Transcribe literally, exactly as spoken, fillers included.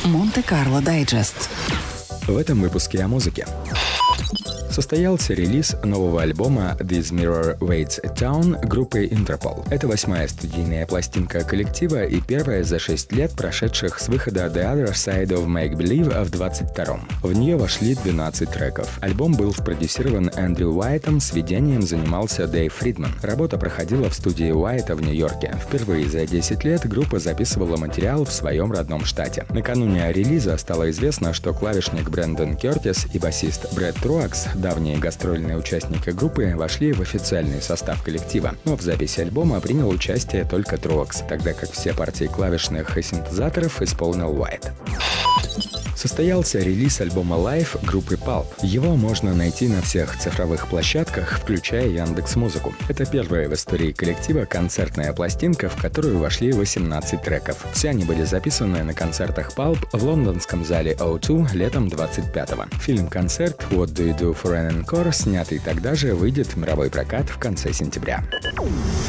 Монте-Карло Дайджест. В этом выпуске о музыке. Состоялся релиз нового альбома «This Mirror Waits a Town» группы Interpol. Это восьмая студийная пластинка коллектива и первая за шесть лет, прошедших с выхода «The Other Side of Make Believe» в двадцать втором. В нее вошли двенадцать треков. Альбом был спродюсирован Эндрю Уайтом, сведением занимался Дэйв Фридман. Работа проходила в студии Уайта в Нью-Йорке. Впервые за десять лет группа записывала материал в своем родном штате. Накануне релиза стало известно, что клавишник Брэндон Кёртис и басист Брэд Труакс, давние гастрольные участники группы, вошли в официальный состав коллектива, но в записи альбома принял участие только Труакс, тогда как все партии клавишных и синтезаторов исполнил Уайт. Состоялся релиз альбома Live группы Pulp. Его можно найти на всех цифровых площадках, включая Яндекс.Музыку. Это первая в истории коллектива концертная пластинка, в которую вошли восемнадцать треков. Все они были записаны на концертах Pulp в лондонском зале о два летом двадцать пятого. Фильм-концерт What Do You Do for an Encore, снятый тогда же, выйдет в мировой прокат в конце сентября.